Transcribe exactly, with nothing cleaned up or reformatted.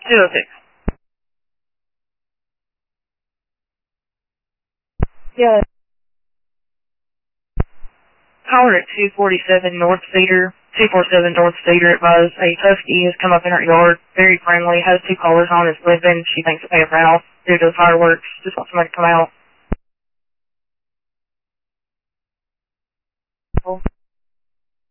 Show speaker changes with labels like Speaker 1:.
Speaker 1: two oh six. Yeah. Caller at two forty-seven North Cedar, two forty-seven North Cedar advised a husky has come up in her yard, very friendly, has two collars on, is living. She thinks it may have ran off due to the fireworks. Just wants somebody to come out.